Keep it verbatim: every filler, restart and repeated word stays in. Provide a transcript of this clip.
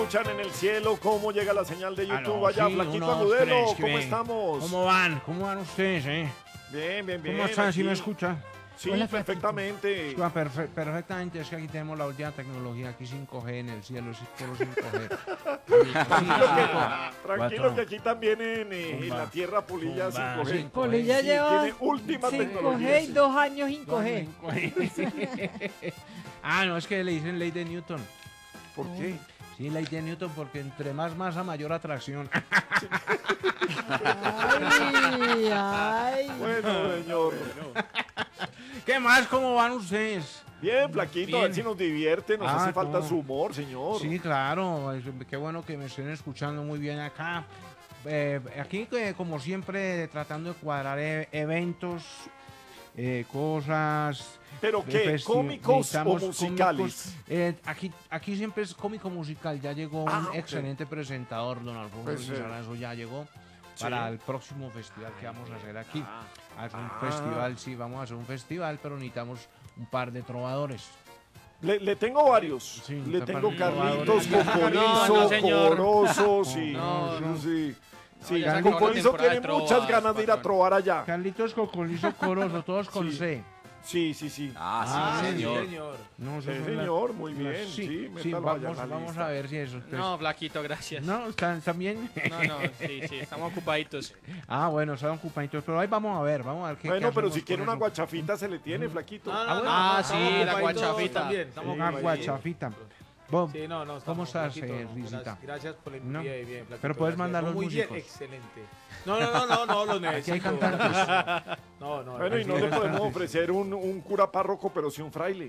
Escuchan en el cielo cómo llega la señal de YouTube. Aló, allá, sí, Flaquito uno, dos, Agudelo, tres, ¿cómo bien. estamos? ¿Cómo van? ¿Cómo van ustedes, eh? Bien, bien, bien. ¿Cómo están? ¿Sí aquí. me escuchan? Sí, Hola, Flaquito. perfectamente. Ah, perfe- perfectamente, es que aquí tenemos la última tecnología, aquí cinco G en el cielo, es puro cinco G. Tranquilo, que, tranquilo Cuatro. que aquí también en, eh, en Pumba. la tierra Pulilla Pumba, cinco G. cinco G. Polilla Sí, lleva tiene última cinco tecnología. G y sí. dos años cinco G. cinco G. Ah, no, es que le dicen ley de Newton. ¿Por qué? Sí, ley de Newton, porque entre más masa, mayor atracción. Ay, ay. Bueno, señor. ¿Qué más? ¿Cómo van ustedes? Bien, Flaquito, a ver Bien. si nos divierte, nos Ah, hace falta ¿cómo? su humor, señor. Sí, claro, es- qué bueno que me estén escuchando muy bien acá. Eh, aquí, eh, como siempre, tratando de cuadrar e- eventos, eh, cosas. ¿Pero de qué? festi- ¿Cómicos o necesitamos musicales? cómicos. Eh, aquí, aquí siempre es cómico musical. Ya llegó Ah, un ok. excelente presentador, don Alfonso Pues, eh, Lizarazo, ya llegó sí. para el próximo festival que vamos a hacer aquí. Hacer un Ah. festival, sí, vamos a hacer un festival, pero necesitamos un par de trovadores. Le, le tengo varios. Sí, le está tengo para- Carlitos, No, Cocolizo, no, señor. Corozo, sí. No, sí, no. sí. Sí, ya se acabó la Cocolizo temporada tiene de trovas, muchas ganas de ir a patrón. trobar allá. Carlitos Cocolizo Corozo, todos con Sí. C. Sí, sí, sí. Ah, Ah, sí, sí, señor. No, Sí, esas son las- señor, muy las- bien. Sí, Sí, métalo allá vamos, en la vamos lista. a ver si eso. pues- No, Flaquito, gracias. No, ¿están, están bien? No, no, sí, sí, estamos ocupaditos. Ah, bueno, están ocupaditos, pero ahí vamos a ver, vamos a ver qué Bueno, qué pero hacemos si quiere con una eso. guachafita se le tiene, Flaquito. Ah, bueno. Ah, sí, la guachafita. También, estamos Una ocupaditos. guachafita. Vos, Sí, no, no. estamos ¿Cómo estás, flaquito, eh, no, Risita? Gracias, gracias por el No. bien, bien, flaquito, Pero puedes gracias. mandar los Muy bien, músicos. excelente. No, no, no, no, no, los Aquí hay necesito. cantantes. No, no. Bueno, y no le necesito- podemos ofrecer un, un cura párroco, pero sí un fraile.